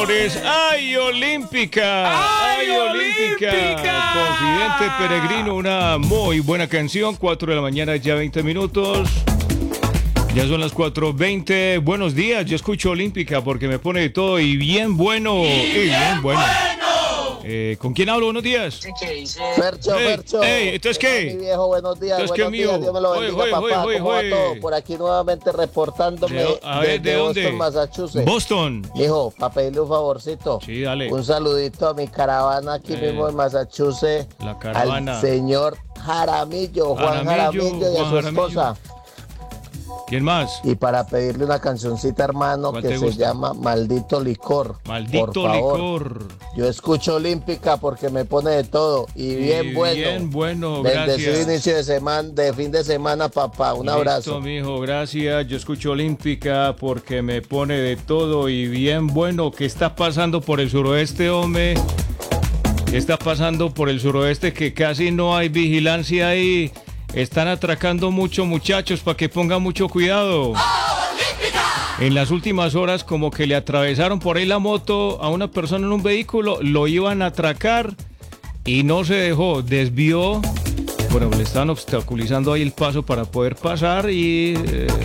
señores. ¡Ay, Olímpica! ¡Ay, Olímpica! Confidente Peregrino, una muy buena canción. 4 de la mañana, ya 20 minutos. Ya son las 4:20. Buenos días, yo escucho Olímpica porque me pone de todo y bien bueno. Bien bueno. ¿Con quién hablo? Buenos días. Fercho. ¿Entonces qué? Mi viejo, buenos días. ¿Entonces qué, mío? Dios me lo bendiga, papá. ¿Cómo va todo? Por aquí nuevamente reportándome ¿De dónde? Boston, Massachusetts. Boston. Hijo, para pedirle un favorcito. Sí, dale. Un saludito a mi caravana aquí mismo en Massachusetts. La caravana. Al señor Jaramillo, Juan Jaramillo y a su esposa. ¿Quién más? Y para pedirle una cancioncita, hermano, que se llama Maldito Licor. Maldito por favor. Licor. Yo escucho Olímpica porque me pone de todo y bien bueno. Bien bueno, Desde gracias. su inicio de fin de semana, papá. Un abrazo. Listo, mijo, gracias. Yo escucho Olímpica porque me pone de todo y bien bueno. ¿Qué está pasando por el suroeste, hombre? ¿Qué está pasando por el suroeste? Que casi no hay vigilancia ahí. Están atracando mucho, muchachos, para que pongan mucho cuidado. En las últimas horas como que le atravesaron por ahí la moto a una persona en un vehículo, lo iban a atracar y no se dejó, desvió. Bueno, le estaban obstaculizando ahí el paso para poder pasar y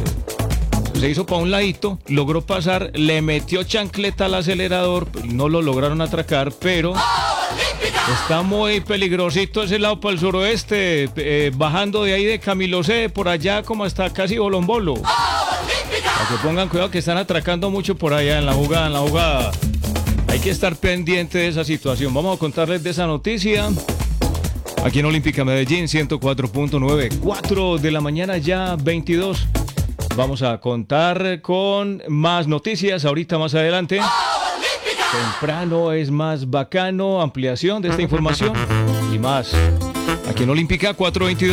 se hizo para un ladito, logró pasar, le metió chancleta al acelerador, no lo lograron atracar, pero... Está muy peligrosito ese lado para el suroeste, bajando de ahí de Camilo C, por allá como hasta casi Bolombolo. Para que pongan cuidado que están atracando mucho por allá en la jugada. Hay que estar pendiente de esa situación. Vamos a contarles de esa noticia. Aquí en Olímpica Medellín, 104.9, 4 de la mañana ya 22. Vamos a contar con más noticias ahorita más adelante. Temprano es más bacano, ampliación de esta información y más. Aquí en Olímpica 422.